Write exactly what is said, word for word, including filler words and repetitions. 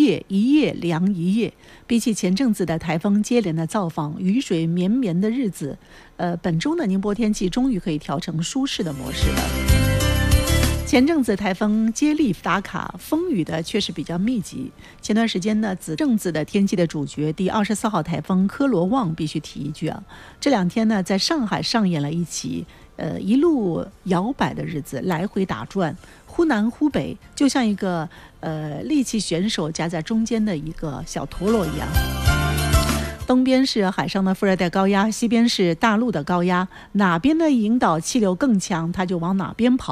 夜一夜凉一夜。比起前阵子的台风接连的造访、雨水绵绵的日子，呃，本周呢，宁波天气终于可以调成舒适的模式了。前阵子台风接力打卡，风雨的确实比较密集。前段时间呢，子正子的天气的主角第二十四号台风科罗旺必须提一句啊，这两天呢，在上海上演了一起呃一路摇摆的日子，来回打转，忽南忽北，就像一个呃力气选手夹在中间的一个小陀螺一样。东边是海上的副热带高压，西边是大陆的高压，哪边的引导气流更强，它就往哪边跑。